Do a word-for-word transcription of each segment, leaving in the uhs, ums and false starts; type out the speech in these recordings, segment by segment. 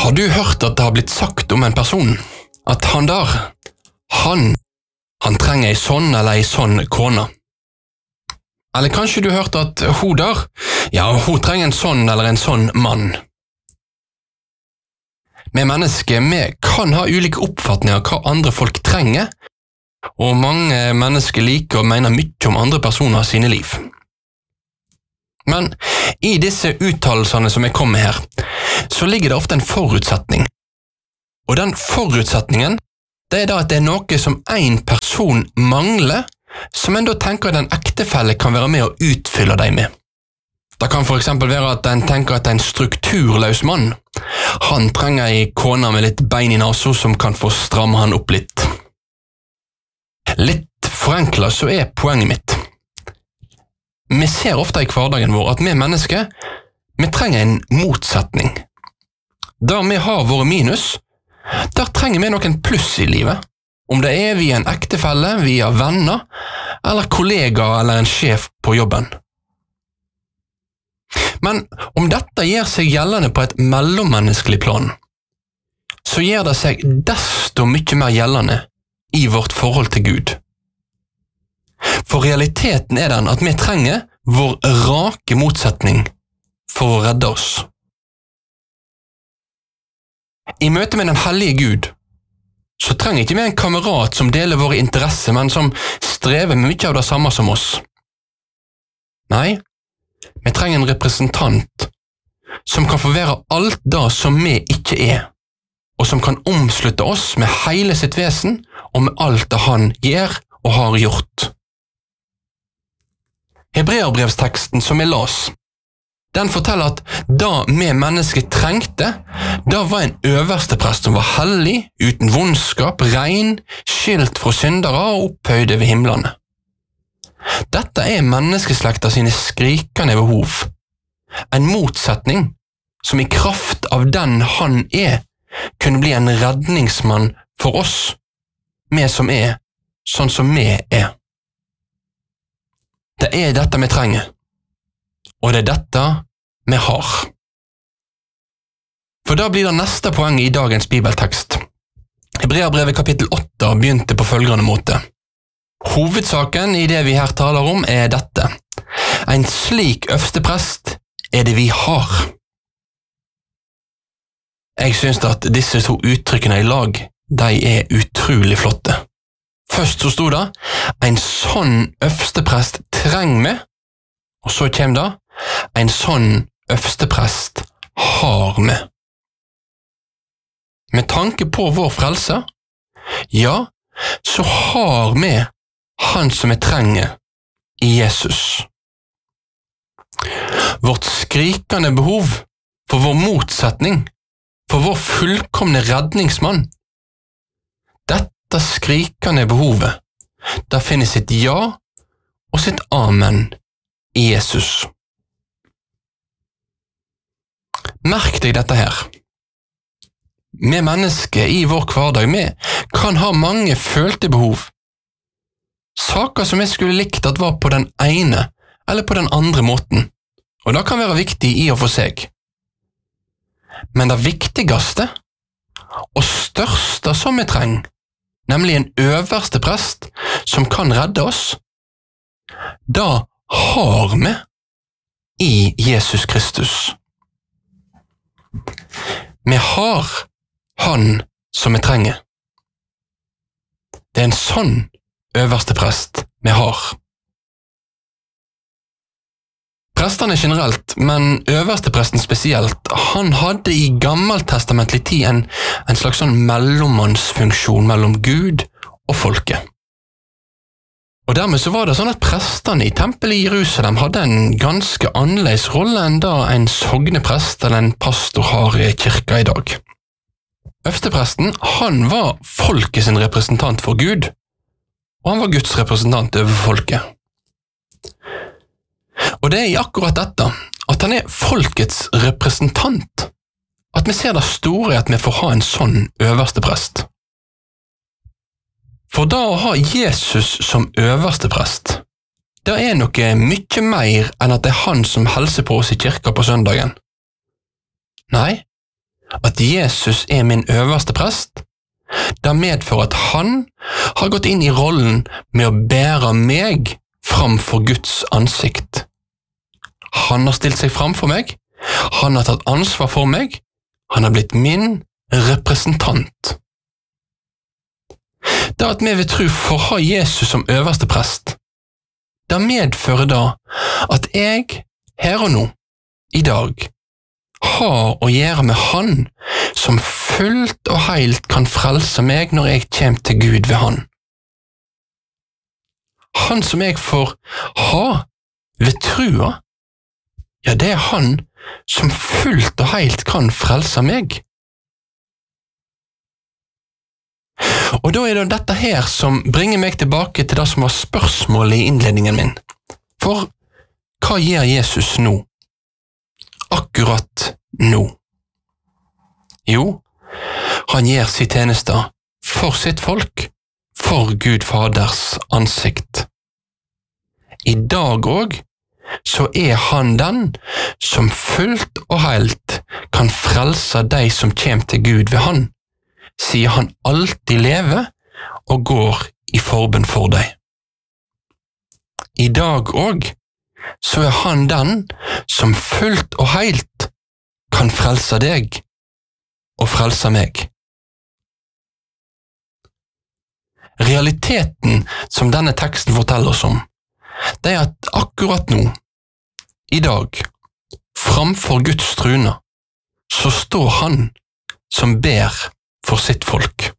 Har du hørt at det har blitt sagt om en person? At han der, han, han trenger ei sånn eller ei sånn kone. Eller kanskje du har hørt at hun der, ja, hun trenger en sånn eller en sånn mann. Vi mennesker, vi kan ha ulike oppfatninger av hva andre folk trenger, og mange mennesker liker å mene mye om andre personer sine liv. Men i disse uttalelsene som jeg kom med her, så ligger det ofte en forutsetning. Og den forutsetningen, det er da at det er noe som en person mangler, som en da tenker at en ektefelle kan være med å utfylle deg med. Det kan for eksempel være at en tenker at en strukturløs mann, han trenger en kone med litt bein i nasen som kan få stramme han opp litt. Litt forenklet så er poenget mitt. Vi ser ofte i hverdagen vår at vi mennesker, vi trenger en motsetning. Der vi har våre minus, der trenger vi noen pluss i livet. Om det er via en ektefelle, via venner, eller kollega eller en sjef på jobben. Men om dette gjør seg gjeldende på et mellommenneskelig plan, så gjør det seg desto mye mer gjeldende i vårt forhold til Gud. For realiteten er den at vi trenger vår rake motsetning for å redde oss. I møte med den hellige Gud, så trenger ikke vi en kamerat som deler våre interesser, men som strever med mye av det samme som oss. Nei, vi trenger en representant som kan få være alt det som vi ikke er, og som kan omslutte oss med hele sitt vesen og med alt det han gjør og har gjort. Hebreerbrevsteksten som jeg las, den forteller at da vi mennesker trengte, da var en øverste prest som var hellig, uten vondskap, rein, skilt fra syndere og opphøyde ved himlene. Dette er menneskeslekta sine skrikende behov. En motsetning som i kraft av den han er, kunne bli en redningsmann for oss, vi som er sånn som vi er. Det er dette vi trenger, og det er dette vi har. For da blir det neste poenget i dagens bibeltekst. Hebreerbrevet kapittel åtte begynte på følgende måte. Hovedsaken i det vi her taler om er dette. En slik øversteprest er det vi har. Jeg synes at disse to uttrykkene i lag, de er utrolig flotte. Først så stod det, en sånn øversteprest trenger vi, og så kommer det, en sånn øversteprest har vi. Med tanke på vår frelse, ja, så har vi han som vi trenger i Jesus. Vårt skrikende behov for vår motsetning, for vår fullkomne redningsmann, dette skrikende behovet, der finner sitt ja og sitt amen i Jesus. Merk deg dette her. Vi mennesker i vår hverdag, vi kan ha mange følte behov. Saker som jeg skulle likt at var på den ene eller på den andre måten, og det kan være viktig i og for seg. Men det viktigste og største som vi trenger, nemlig en øverste prest som kan redde oss, da har vi i Jesus Kristus. Vi har han som vi trenger. Det er en sånn øverste prest vi har. Prestene generelt, men øverstepresten spesielt, han hadde i gammeltestamentlig tid en, en slags sånn mellommannsfunksjon mellom Gud og folket. Og dermed så var det sånn at prestene i tempelet i Jerusalem hadde en ganske annerledes rolle enn da en sogneprest eller en pastor har i kirka i dag. Øverstepresten, han var folket sin representant for Gud, og han var Guds representant over folket. Og det er i akkurat dette, at han er folkets representant, at vi ser det store at vi får ha en sånn øverste prest. For da å ha Jesus som øverste prest, det er noe mye mer enn at det er han som helser på oss i kirka på søndagen. Nei, at Jesus er min øverste prest, det medfører at han har gått inn i rollen med å bære meg framfor Guds ansikt. Han har stilt seg framfor meg, han har tatt ansvar for meg, han har blitt min representant. Det at vi vil tro for ha Jesus som øverste prest, det medfører da at jeg, her og nå, i dag, har å gjøre med han som fullt og heilt kan frelse meg når jeg kommer til Gud ved han. Han som jeg får ha ved trua, ja, det er han som fullt og heilt kan frelse meg. Og da er det dette her som bringer meg tilbake til det som var spørsmålet i innledningen min. For hva gjør Jesus nå? Akkurat nå. Jo, han gjør sin tjeneste for sitt folk, for Gud Faders ansikt. I dag også, så er han den som fullt og heilt kan frelse de som kommer til Gud ved han, siden han alltid lever og går i forbønn for deg. I dag også, så er han den som fullt og heilt kan frelse deg og frelse meg. Realiteten som denne teksten forteller oss om, det er at akkurat nå, i dag, framfor Guds trone, så står han som ber for sitt folk.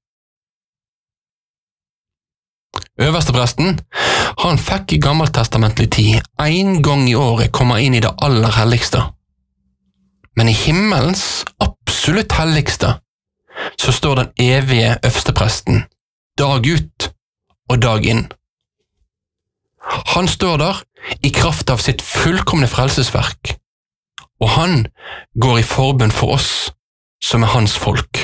Øverstepresten, han fikk i gammeltestamentlig tid en gang i året komme inn i det aller helligste. Men i himmelens absolutt helligste så står den evige øverstepresten dag ut og dag inn. Han står der i kraft av sitt fullkomne frelsesverk, og han går i forbønn for oss som er hans folk.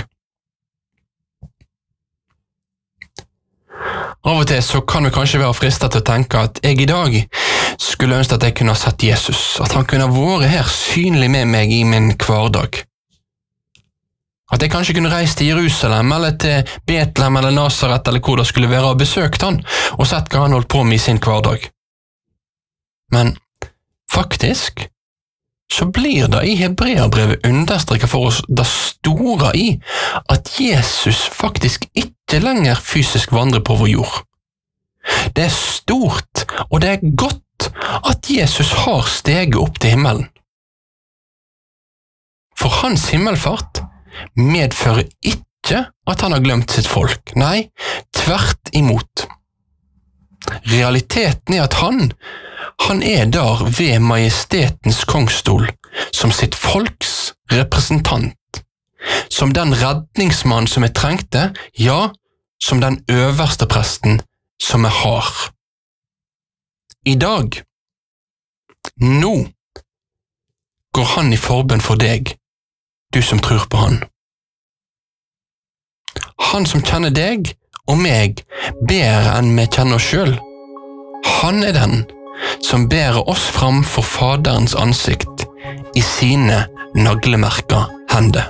Av og til så kan vi kanskje være fristet til å tenke at jeg i dag skulle ønske at jeg kunne ha sett Jesus, at han kunne ha vært her synlig med meg i min hverdag. At jeg kanskje kunne reist til Jerusalem, eller til Betlehem eller Nazaret, eller hvor det skulle være, og besøkt han, og sett hva han holdt på med i sin hverdag. Men faktisk så blir det i Hebreerbrevet understreket for oss det store i at Jesus faktisk ikke lenger fysisk vandrer på vår jord. Det er stort, og det er godt at Jesus har steget opp til himmelen. For hans himmelfart medfører ikke at han har glemt sitt folk. Nei, tvert imot. Realiteten er at han, han er der ved majestetens kongstol, som sitt folks representant, som den redningsmann som er trengte, ja, som den øverste presten som er har. I dag, nå, går han i forbønn for deg, du som tror på han. Han som kjenner deg og meg bedre enn vi kjenner oss selv. Han er den som bærer oss fram for Faderens ansikt i sine naglemerka hender.